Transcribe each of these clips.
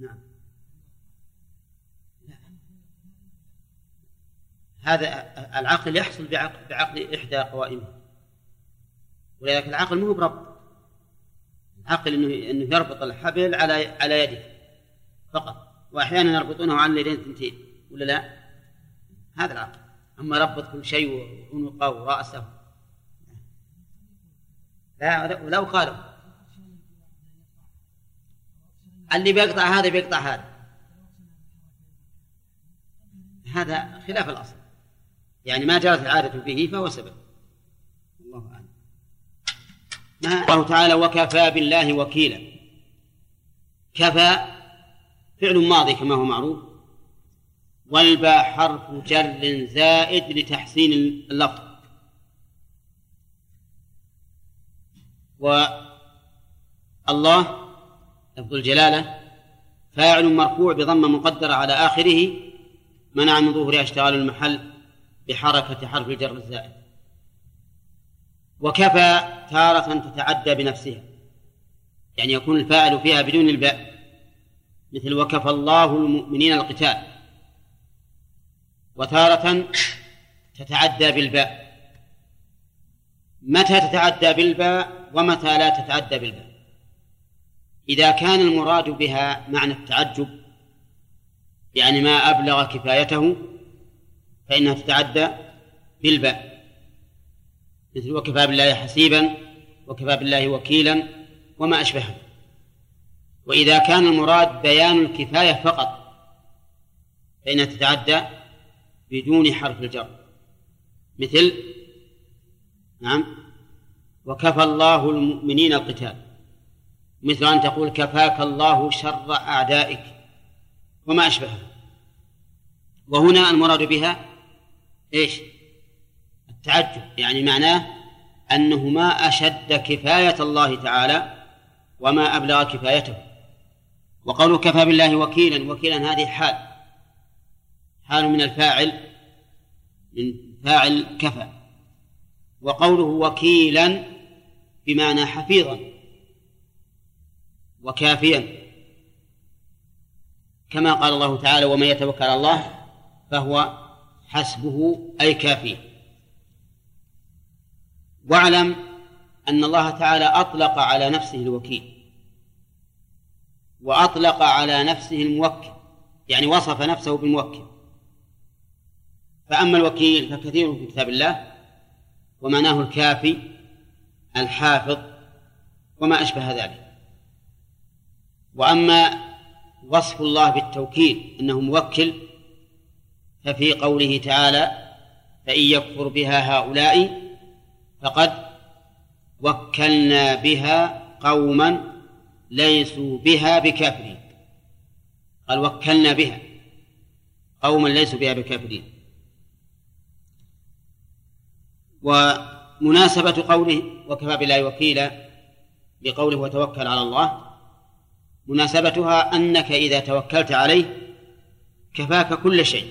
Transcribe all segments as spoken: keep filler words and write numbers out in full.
نعم. هذا العقل يحصل بعقل, بعقل إحدى قوائمه، ولذلك العقل مو بربط. العقل إنه, إنه يربط الحبل على على يده فقط، وأحيانا يربطونه على اليدين تنتين ولا لا؟ هذا العقل. أما يربط كل شيء وعنقه ورأسه لا، ولو قالوا اللي بيقطع هذا بيقطع هذا، هذا خلاف الأصل، يعني ما جرت العادة به فهو سبب. الله أعلم. الله تعالى وكفى بالله وكيلا. كفى فعل ماضي كما هو معروف، والباء حرف جر زائد لتحسين اللفظ، والله لفظ الجلالة فاعل مرفوع بضمة مقدرة على آخره منع من ظهورها اشتغال المحل بحركة حرف الجر الزائد. وكفى تارة تتعدى بنفسها، يعني يكون الفاعل فيها بدون الباء، مثل وكفى الله المؤمنين القتال. وتارة تتعدى بالباء. متى تتعدى بالباء ومتى لا تتعدى بالباء؟ إذا كان المراد بها معنى التعجب، يعني ما أبلغ كفايته، فإنها تتعدى بالباء، مثل وكفى بالله حسيبا، وكفى بالله وكيلا، وما أشبهه. وإذا كان المراد بيان الكفاية فقط فإنها تتعدى بدون حرف الجر، مثل نعم وكفى الله المؤمنين القتال، مثل أن تقول كفاك الله شر أعدائك، وما أشبهه. وهنا المراد بها إيش؟ التعجب، يعني معناه أنه ما أشد كفاية الله تعالى وما أبلغ كفايته. وقوله كفى بالله وكيلا، وكيلا هذه حال حال من الفاعل، من فاعل كفى. وقوله وكيلا بمعنى حفيظا وكافيا، كما قال الله تعالى ومن يتوكل على الله فهو حسبه أي كافيه. واعلم أن الله تعالى أطلق على نفسه الوكيل وأطلق على نفسه الموكل، يعني وصف نفسه بالموكل. فأما الوكيل فكثير في كتاب الله، ومعناه الكافي الحافظ وما أشبه ذلك. وأما وصف الله بالتوكيل أنه موكل ففي قوله تعالى فإن يكفر بها هؤلاء فقد وكلنا بها قوما ليسوا بها بكافرين. قال وكلنا بها قوما ليسوا بها بكافرين. ومناسبة قوله وكفى بالله وكيلا بقوله وتوكل على الله، مناسبتها أنك إذا توكلت عليه كفاك كل شيء،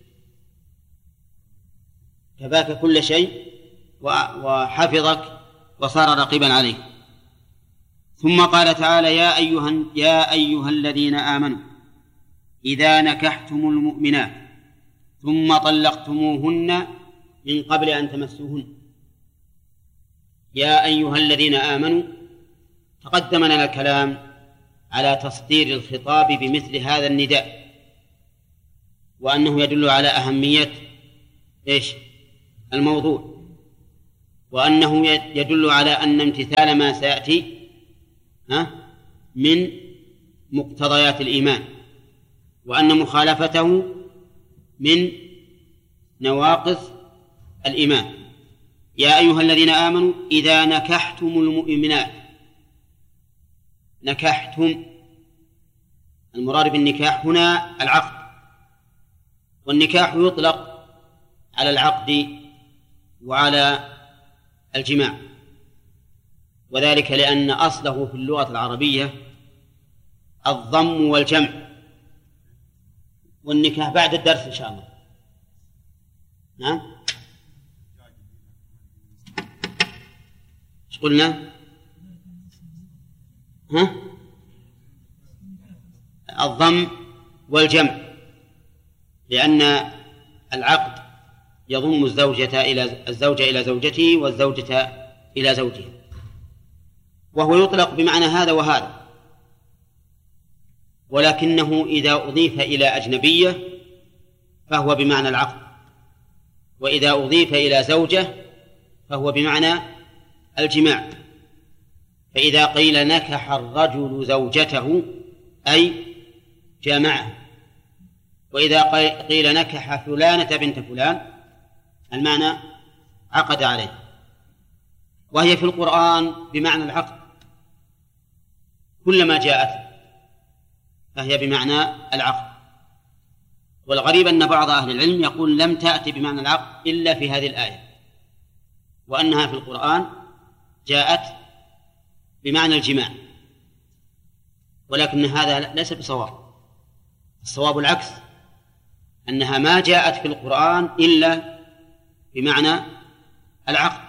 كفاك كل شيء وحفظك وصار رقيبا عليك. ثم قال تعالى يا أيها, يا أيها الذين آمنوا إذا نكحتم المؤمنات ثم طلقتموهن من قبل أن تمسوهن. يا أيها الذين آمنوا تقدم لنا الكلام على تصدير الخطاب بمثل هذا النداء، وأنه يدل على أهمية إيش؟ الموضوع، وأنه يدل على أن امتثال ما سيأتي ها من مقتضيات الإيمان، وأن مخالفته من نواقض الإيمان. يا أيها الذين آمنوا إذا نكحتم المؤمنات. نكحتم، المراد بالنكاح هنا العقد، والنكاح يطلق على العقد وعلى الجماع، وذلك لأن أصله في اللغة العربية الضم والجمع. والنكاح بعد الدرس إن شاء الله. نعم ايش قلنا؟ ها؟ الضم والجمع، لأن العقد يضم الزوجة إلى الزوجة إلى زوجته والزوجة إلى زوجها، وهو يطلق بمعنى هذا وهذا، ولكنه إذا أضيف إلى أجنبية فهو بمعنى العقد، وإذا أضيف إلى زوجة فهو بمعنى الجماع. فإذا قيل نكح الرجل زوجته أي جامعه، وإذا قيل نكح فلانة بنت فلان المعنى عقد عليه. وهي في القرآن بمعنى العقد، كلما جاءت فهي بمعنى العقد. والغريب أن بعض أهل العلم يقول لم تأتي بمعنى العقد إلا في هذه الآية، وأنها في القرآن جاءت بمعنى الجماع، ولكن هذا ليس بصواب. الصواب العكس، أنها ما جاءت في القرآن إلا بمعنى العقد.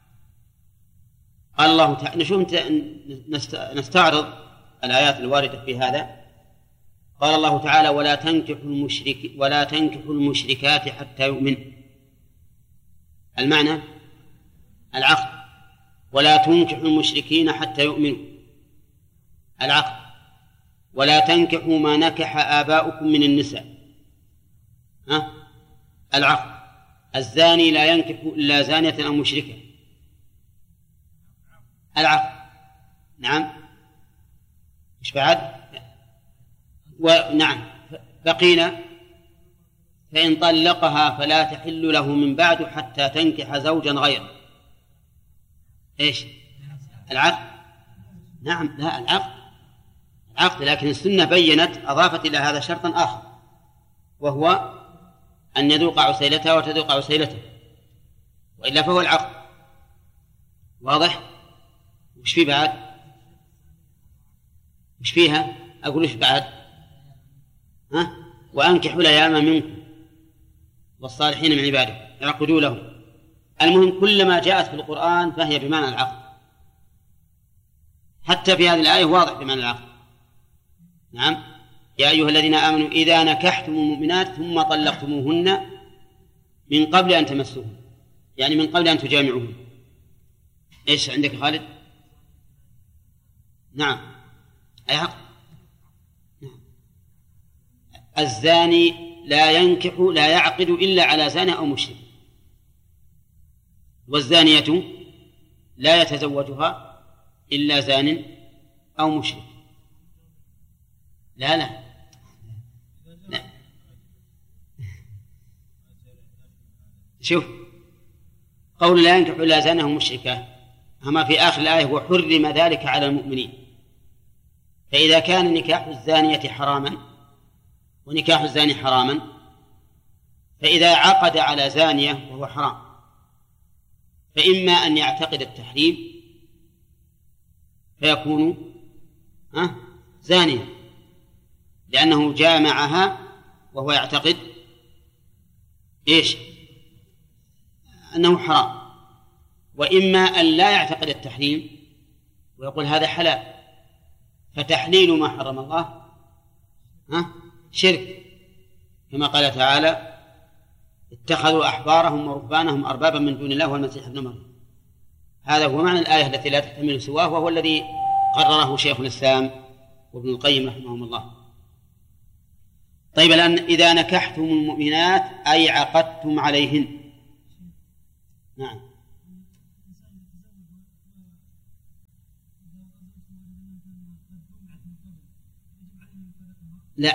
قال الله تعالى، نشوف نستعرض الآيات الواردة في هذا. قال الله تعالى: ولا تنكحوا المشرك ولا تنكحوا المشركات حتى يؤمنوا. المعنى العقد. ولا تنكحوا المشركين حتى يؤمنوا، العقد. ولا تنكحوا ما نكح آباؤكم من النساء، ها؟ العقد. الزاني لا ينكح إلا زانية أو مشركة، العقد. نعم، مش بعد؟ ونعم، بقينا فإن طلقها فلا تحل له من بعد حتى تنكح زوجا غيره. إيش؟ العقد. نعم، لا العقد العقد، لكن السنة بينت أضافت إلى هذا شرطا آخر، وهو أن يذوق عسيلتها وتذوق عسيلته، وإلا فهو العقد. واضح؟ وش في بعد؟ وش فيها؟ أقول وش بعد؟ ها؟ وأنكحوا الأيام منكم والصالحين من عبادكم يعقدوا لهم. المهم كلما جاءت في القرآن فهي بمعنى العقد، حتى في هذه الآية واضح بمعنى العقد. نعم، يا أيها الذين آمنوا إذا نكحتم المؤمنات ثم طلقتموهن من قبل أن تمسوهن، يعني من قبل أن تجامعوهن. إيش عندك خالد؟ نعم، أي عقد. نعم. الزاني لا ينكح لا يعقد إلا على زاني أو مشرك، والزانية لا يتزوجها إلا زان أو مشرك. لا لا لا شوف، قول لا ينكح إلا زان أو مشركة، أما في آخر الآية وحرم ذلك على المؤمنين. فإذا كان نكاح الزانية حراما ونكاح الزاني حراما، فإذا عقد على زانية وهو حرام، فإما أن يعتقد التحريم فيكون أه زانيا لأنه جامعها وهو يعتقد إيش؟ أنه حرام، وإما أن لا يعتقد التحريم ويقول هذا حلال، فتحليل ما حرم الله ها شرك، كما قال تعالى: اتخذوا أحبارهم ورهبانهم أربابا من دون الله والمسيح ابن مريم. هذا هو معنى الآية التي لا تحتمل سواه، وهو الذي قرره شيخ الإسلام وابن القيم رحمهم الله. طيب، الآن إذا نكحتم المؤمنات أي عقدتم عليهن. نعم، لا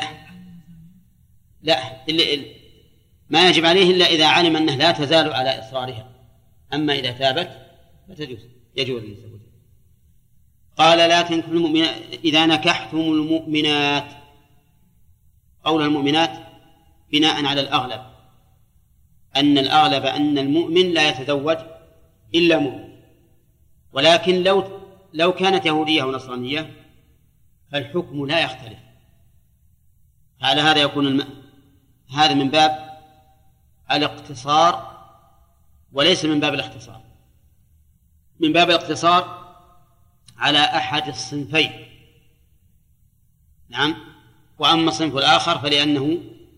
لا اللي ما يجب عليه إلا إذا علم أنه لا تزال على إصرارها، أما إذا تابت فتجوز، يجوز للزوج. قال: لا تنكحوا المؤمنات إذا نكحتم المؤمنات. قول المؤمنات بناء على الأغلب، أن الأغلب أن المؤمن لا يتزوج إلا مؤمن، ولكن لو لو كانت يهودية أو نصرانية فالحكم لا يختلف. على هذا يكون الم... هذا من باب الاقتصار وليس من باب الاختصار، من باب الاقتصار على أحد الصنفين. نعم، وأما الصنف الآخر فلأنه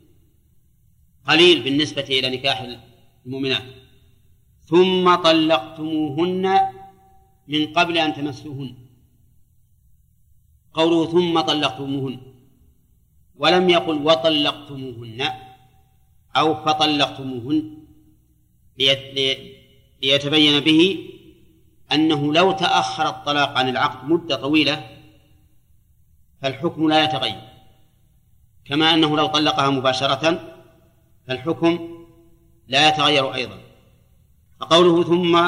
قليل بالنسبة إلى نكاح المؤمنات. ثم طلقتموهن من قبل أن تمسوهن، قوله ثم طلقتموهن ولم يقل وطلقتموهن أو فطلقتموهن، ليتبين به أنه لو تأخر الطلاق عن العقد مدة طويلة فالحكم لا يتغير، كما أنه لو طلقها مباشرة فالحكم لا يتغير أيضا. فقوله ثم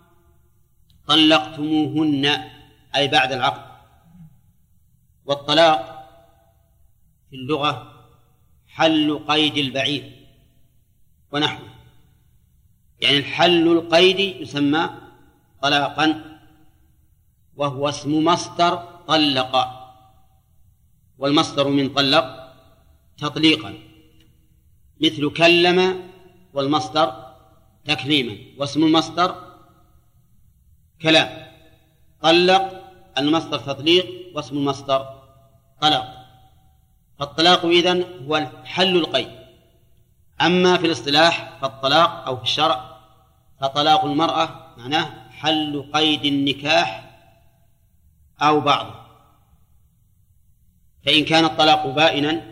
طلقتموهن أي بعد العقد. والطلاق في اللغة حل قيد البعير ونحوه، يعني الحل القيد يسمى طلاقا، وهو اسم مصدر طلق، والمصدر من طلق تطليقا، مثل كلم والمصدر تكليما، واسم المصدر كلام. طلق المصدر تطليق واسم المصدر طلاق. فالطلاق إذن هو حل القيد. أما في الاصطلاح فالطلاق أو في الشرع فطلاق المرأة معناه حل قيد النكاح أو بعضه. فإن كان الطلاق بائنا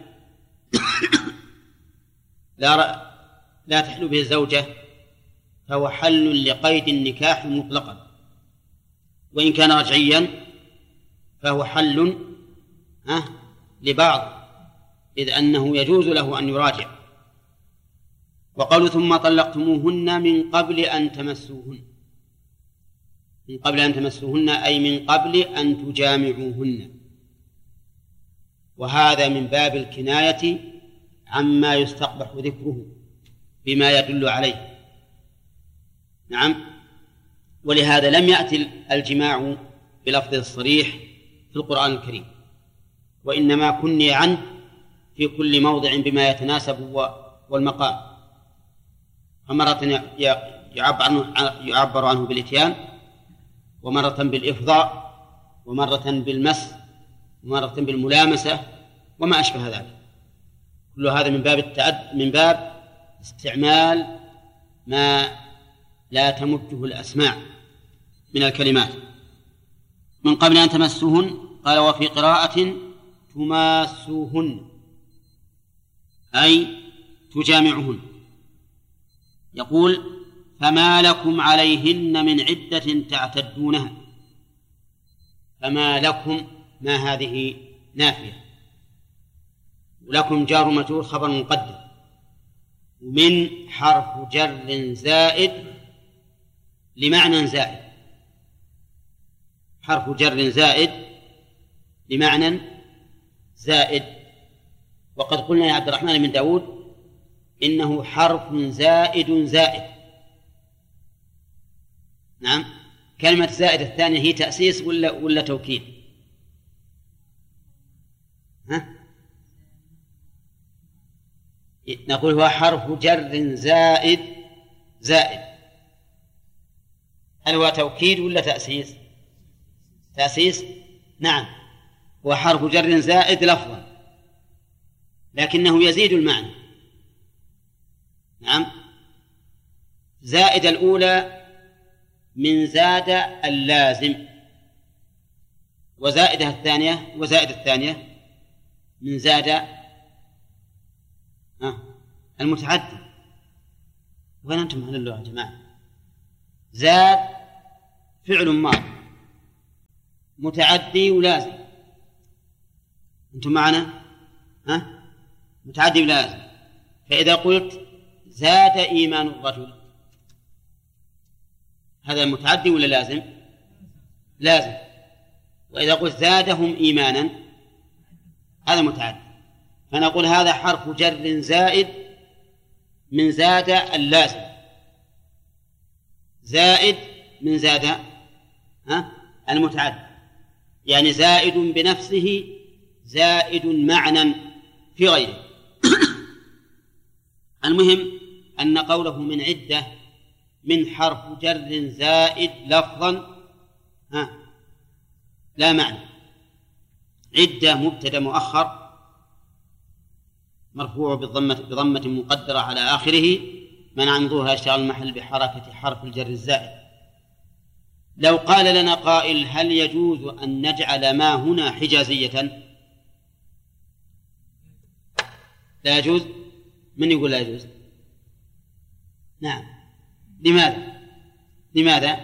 لا لا تحل به الزوجة فهو حل لقيد النكاح مطلقا، وإن كان رجعيا فهو حل لبعض، إذ أنه يجوز له أن يراجع. وقالوا ثم طلقتموهن من قبل أن تمسوهن، من قبل أن تمسوهن أي من قبل أن تجامعوهن، وهذا من باب الكناية عما يستقبح ذكره بما يدل عليه. نعم. ولهذا لم يأتي الجماع بلفظ الصريح في القرآن الكريم، وإنما كني عنه في كل موضع بما يتناسب والمقام. فمرة يعبر عنه, يعبر عنه بالإتيان، ومرة بالإفضاء، ومرة بالمس، ومرة بالملامسة، وما أشبه ذلك. كل هذا من باب التعد من باب استعمال ما لا تمده الأسماع من الكلمات. من قبل أن تمسوهن، قال وفي قراءة تماسوهن أي تجامعهن. يقول فما لكم عليهن من عدة تعتدونها. فما لكم، ما هذه نافية، ولكم جار مجرور خبر مقدم، ومن حرف جر زائد لمعنى زائد، حرف جر زائد لمعنى زائد. وقد قلنا يا عبد الرحمن بن داود إنه حرف زائد زائد. نعم. كلمة زائد الثانية هي تأسيس ولا ولا توكيد؟ ها؟ نقول هو حرف جر زائد زائد. هل هو توكيد ولا تأسيس؟ تأسيس. نعم، هو حرف جر زائد لفظا لكنه يزيد المعنى. نعم. زائد الأولى من زاد اللازم، وزائدها الثانية وزائد الثانية من زاد المتعدي. وين أنتم على اللغة يا جماعة؟ زاد فعل ماضي متعدي ولازم. أنتم معنا؟ ها؟ متعدي ولازم. فإذا قلت زاد إيمان الرجل، هذا متعدي ولا لازم؟ لازم. وإذا قلت زادهم إيمانا هذا متعدي. فنقول هذا حرف جر زائد من زاد اللازم، زائد من زاد ها المتعدي، يعني زائد بنفسه زائد معنى في غيره. المهم أن قوله من عدة من حرف جر زائد لفظا ها لا معنى. عدة مبتدأ مؤخر مرفوع بضمة, بضمة مقدرة على آخره منع من ظهورها اشتغال المحل بحركة حرف الجر الزائد. لو قال لنا قائل هل يجوز أن نجعل ما هنا حجازية؟ لا يجوز. من يقول لا يجوز؟ نعم. لماذا؟ لماذا؟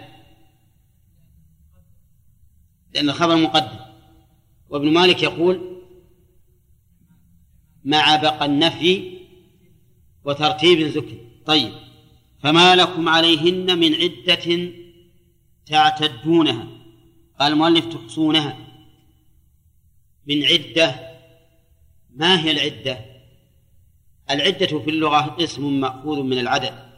لأن الخبر مقدم، وابن مالك يقول مع بقى النفي وترتيب ذكر. طيب، فما لكم عليهن من عدة تعتدونها، قال المؤلف تحصونها. من عدة، ما هي العدة؟ العدة في اللغة اسم مأخوذ من العدد،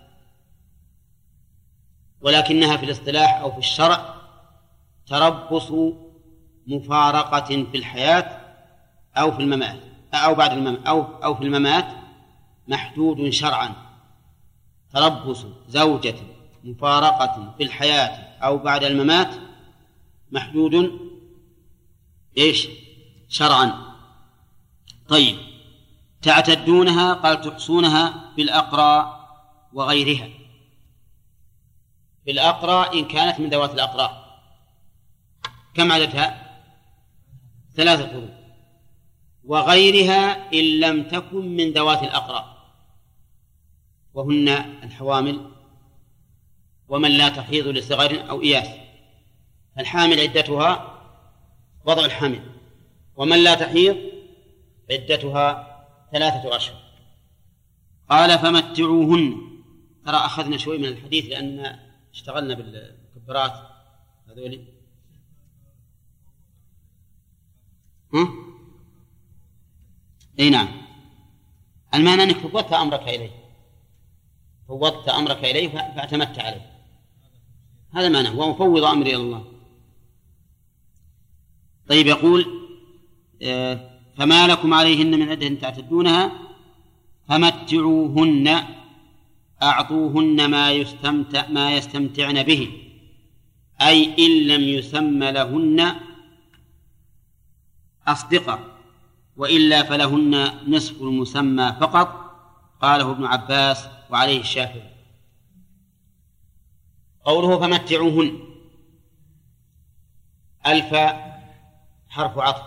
ولكنها في الاصطلاح أو في الشرع تربص مفارقة في الحياة أو في الممات أو بعد الممات أو أو في الممات محدود شرعا. تربص زوجة مفارقة في الحياة أو بعد الممات محدود إيش؟ شرعا. طيب، تعتدونها، قال تحصونها بالأقرى وغيرها. بالأقرى إن كانت من ذوات الأقرى. كم عددها؟ ثلاثة قرون. وغيرها إن لم تكن من ذوات الأقرى، وهن الحوامل ومن لا تحيض لصغر أو إياس. الحامل عدتها وضع الحمل، ومن لا تحيض عدتها ثلاثة أشهر. قال فمتعوهن. ترى أخذنا شوي من الحديث لأن اشتغلنا بالمكبرات هذولي. ها؟ اي نعم. المعنى انك فوضت امرك اليه، فوضت امرك اليه فاعتمدت عليه، هذا معناه، ومفوض امري الى الله. طيب، يقول فما لكم عليهن من عدة تعتدونها فمتعوهن، اعطوهن ما يستمتع ما يستمتعن به، اي ان لم يسمى لهن أصدقاء، وإلا فلهن نصف المسمى فقط. قاله ابن عباس وعليه الشافعي. قوله فمتعوهن، ألف حرف عطف،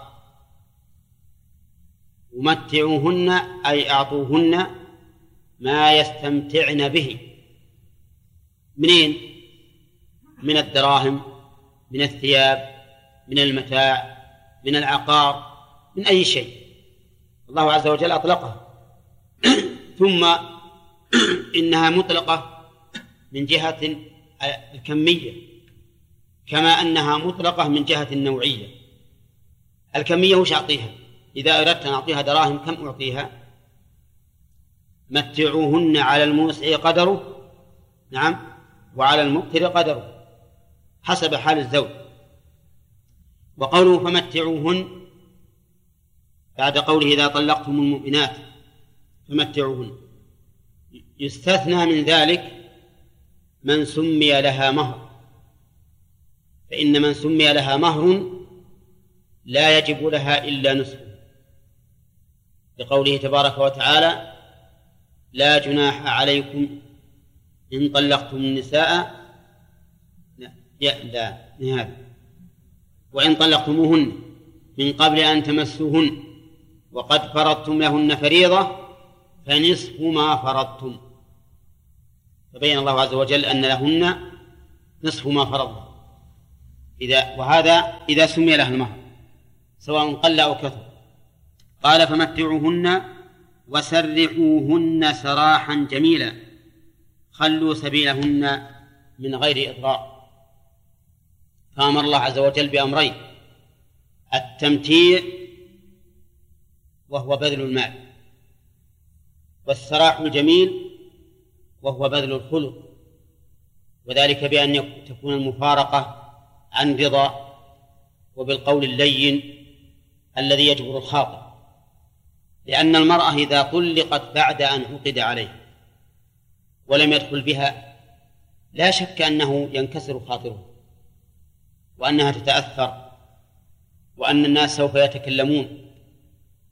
ومتعوهن أي أعطوهن ما يستمتعن به. منين؟ من الدراهم، من الثياب، من المتاع، من العقار، من أي شيء الله عز وجل أطلقها. ثم إنها مطلقة من جهة الكمية كما أنها مطلقة من جهة النوعية. الكمية وش أعطيها؟ إذا أردت أن أعطيها دراهم كم أعطيها؟ متعوهن على الموسع قدره، نعم، وعلى المقتر قدره حسب حال الزوج. وقوله فمتعوهن بعد قوله إذا طلقتم المؤمنات فمتعوهن، يستثنى من ذلك من سمي لها مهر، فإن من سمي لها مهر لا يجب لها إلا نصفه، لقوله تبارك وتعالى لا جناح عليكم إن طلقتم النساء لا هذا وإن طلقتموهن من قبل أن تمسوهن وقد فرضتم لهن فريضة فنصف ما فرضتم. فبين الله عز وجل أن لهن نصف ما فرضنا، إذا وهذا إذا سمي لها المهر سواء قل أو كثر. قال فمتعوهن وسرحوهن سراحا جميلا، خلوا سبيلهن من غير إضرار. فأمر الله عز وجل بأمرين: التمتيع وهو بذل المال، والسراح الجميل وهو بذل الخلق، وذلك بأن تكون المفارقة عن رضا وبالقول اللين الذي يجبر الخاطر، لأن المرأة إذا طلقت بعد أن عقد عليه ولم يدخل بها لا شك أنه ينكسر خاطره وأنها تتأثر وأن الناس سوف يتكلمون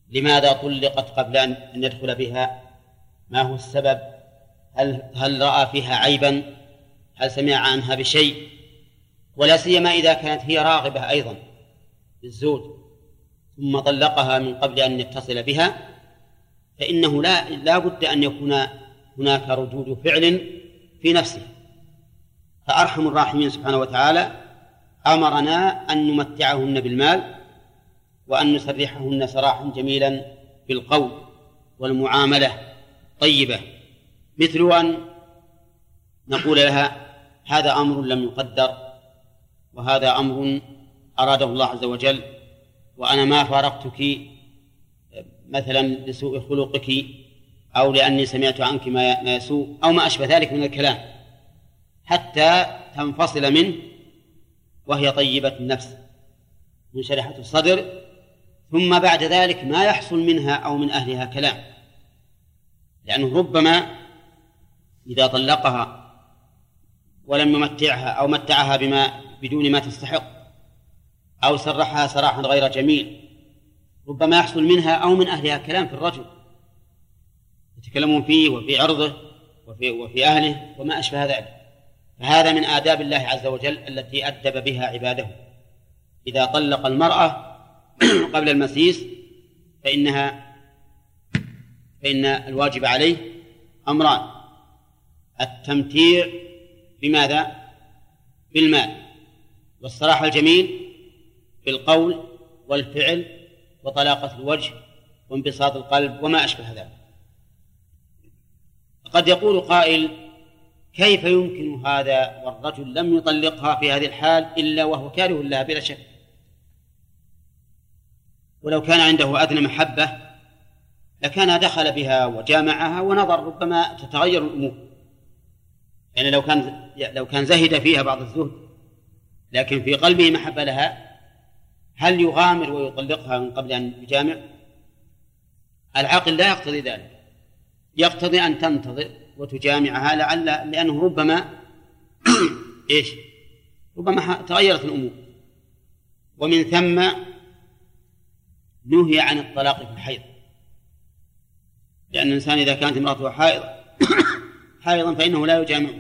لماذا طلقت قبل أن ندخل بها؟ ما هو السبب؟ هل, هل رأى فيها عيبا؟ هل سمع عنها بشيء؟ ولا سيما إذا كانت هي راغبة أيضا بالزوج ثم طلقها من قبل أن يتصل بها، فإنه لا, لا بد أن يكون هناك ردود فعل في نفسه. فأرحم الراحمين سبحانه وتعالى أمرنا أن نمتعهن بالمال وأن نسرحهن سراحا جميلا بالقول والمعاملة طيبة، مثل أن نقول لها هذا أمر لم يقدر، وهذا أمر أراده الله عز وجل، وأنا ما فارقتك مثلا لسوء خلقك أو لأني سمعت عنك ما يسوء أو ما أشبه ذلك من الكلام، حتى تنفصل منه وهي طيبة النفس منشرحة الصدر، ثم بعد ذلك ما يحصل منها أو من أهلها كلام، لأنه ربما إذا طلقها ولم يمتعها أو متعها بما بدون ما تستحق أو سرحها سراحا غير جميل، ربما يحصل منها أو من أهلها كلام في الرجل يتكلمون فيه وفي عرضه وفي, وفي أهله وما أشبه ذلك. فهذا من آداب الله عز وجل التي أدب بها عباده. إذا طلق المرأة قبل المسيس فإنها فإن الواجب عليه أمران: التمتيع بماذا؟ بالمال، والصراحة الجميل بالقول والفعل وطلاقة الوجه وانبساط القلب وما أشبه ذلك. قد يقول قائل: كيف يمكن هذا والرجل لم يطلقها في هذه الحال إلا وهو كاره لها بلا شك؟ ولو كان عنده أدنى محبة لكان دخل بها وجامعها ونظر، ربما تتغير الأمور. يعني لو كان لو كان زهد فيها بعض الزهد لكن في قلبه محبة لها، هل يغامر ويطلقها من قبل أن يجامع؟ العقل لا يقتضي ذلك، يقتضي أن تنتظر وتجامعها لعل لأنه ربما إيش ربما تغيرت الأمور. ومن ثم نهي عن الطلاق في الحيض، لأن الإنسان إذا كانت امرأته حائض حائضا فإنه لا يجامع،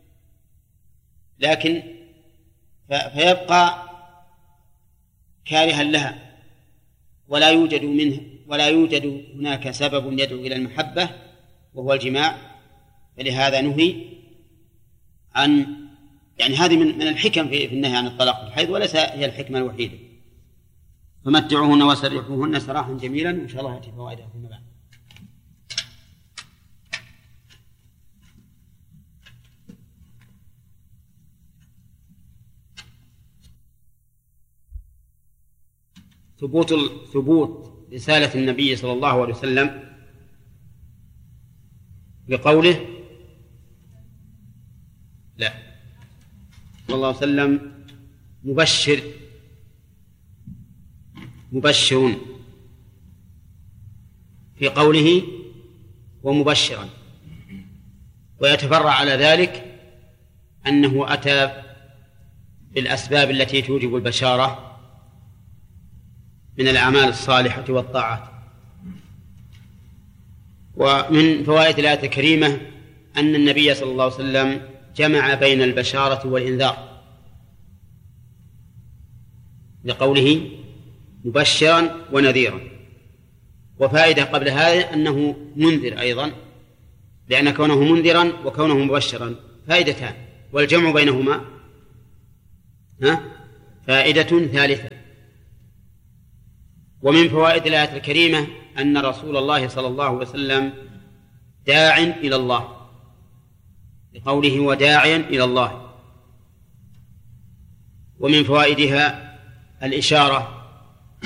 لكن فيبقى كارها لها ولا يوجد منه ولا يوجد هناك سبب يدعو إلى المحبة وهو الجماع، فلهذا نهي عن يعني هذه من من الحكم في النهي عن الطلاق في الحيض، وليس هي الحكمة الوحيدة. فمتعوهن وسرحوهن سراحا جميلا، إن شاء الله يأتي فوائدها فيما بعد. ثبوت ثبوت رسالة النبي صلى الله عليه وسلم بقوله لا صلى الله عليه وسلم مبشر مبشر في قوله ومبشرا، ويتفرع على ذلك أنه أتى بالأسباب التي توجب البشارة من الأعمال الصالحة والطاعات. ومن فوائد الآية الكريمة أن النبي صلى الله عليه وسلم جمع بين البشارة والإنذار لقوله مبشرا ونذيرا. وفائدة قبل هذا أنه منذر أيضا، لأن كونه منذرا وكونه مبشرا فائدتان، والجمع بينهما ها فائدة ثالثة. ومن فوائد الآية الكريمة أن رسول الله صلى الله عليه وسلم داع إلى الله لقوله وداعيا إلى الله. ومن فوائدها الإشارة